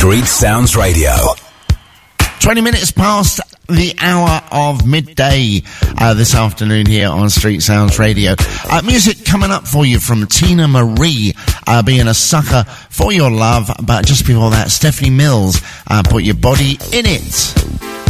Street Sounds Radio. 20 minutes past the hour of midday this afternoon here on Street Sounds Radio. Music coming up for you from Tina Marie, being a sucker for your love. But just before that, Stephanie Mills, Put Your Body in It.